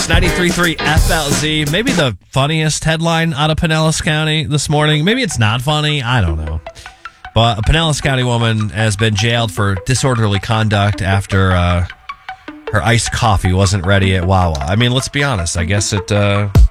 Kicks 93.3 FLZ. Maybe the funniest headline out of Pinellas County this morning. Maybe it's not funny. I don't know. But a Pinellas County woman has been jailed for disorderly conduct after her iced coffee wasn't ready at Wawa. I mean, let's be honest. I guess it